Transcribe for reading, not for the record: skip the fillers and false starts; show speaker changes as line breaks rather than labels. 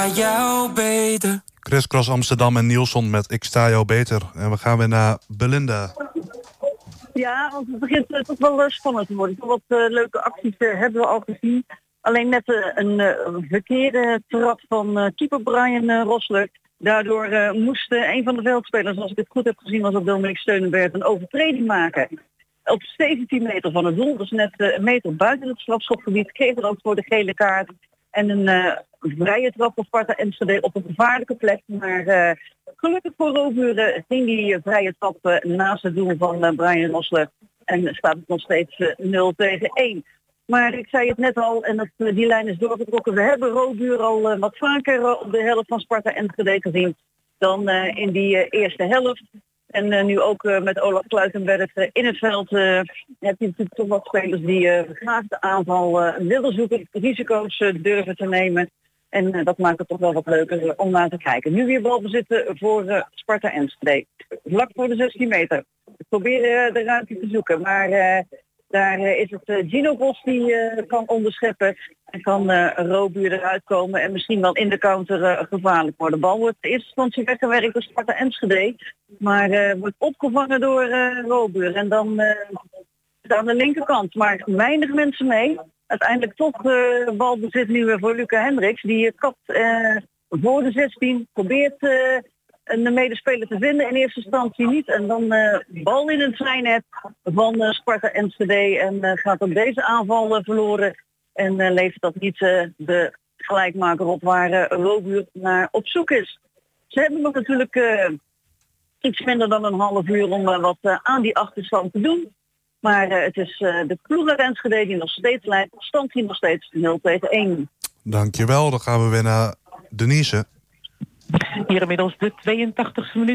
sta jou beter.
Crisscross Amsterdam en Nielsen met Ik sta jou beter. En we gaan weer naar Belinda.
Ja, want het begint toch wel spannend te worden. Wat leuke acties hebben we al gezien. Alleen net een verkeerde trap van keeper Brian Rosler. Daardoor moest een van de veldspelers, als ik het goed heb gezien, was dat Dominic Steunenberg, een overtreding maken. Op 17 meter van het doel, dus net een meter buiten het strafschopgebied, kreeg er ook voor de gele kaart. En een vrije trap voor Sparta Enschede op een gevaarlijke plek. Maar gelukkig voor Roburen ging die vrije trap naast het doel van Brian Rosler. En staat het nog steeds 0-1. Maar ik zei het net al, en die lijn is doorgetrokken. We hebben Roburen al wat vaker op de helft van Sparta Enschede gezien dan in die eerste helft. En nu ook met Olaf Kluitenberg in het veld heb je natuurlijk toch wat spelers die graag de aanval willen zoeken, risico's durven te nemen. En dat maakt het toch wel wat leuker om naar te kijken. Nu weer balbezit voor Sparta Enschede. Vlak voor de 16 meter. We proberen de ruimte te zoeken, maar daar is het Gino Bos die kan onderscheppen. En kan Roburen eruit komen en misschien wel in de counter gevaarlijk worden. De bal wordt in eerste instantie weggewerkt door Sparta Enschede. Maar wordt opgevangen door Roburen. En dan aan de linkerkant. Maar weinig mensen mee. Uiteindelijk toch balbezit nu weer voor Luca Hendricks. Die kapt voor de 16. Probeert een medespeler te vinden. In eerste instantie niet. En dan bal in het zijnet van Sparta Enschede. En gaat op deze aanval verloren. En levert dat niet de gelijkmaker op waar Roburen naar op zoek is. Ze hebben nog natuurlijk iets minder dan een half uur om wat aan die achterstand te doen. Maar het is de ploeg uit Enschede die nog steeds leidt. Stand hier nog steeds 0-1.
Dankjewel, dan gaan we weer naar Denise.
Hier inmiddels de 82e minuut.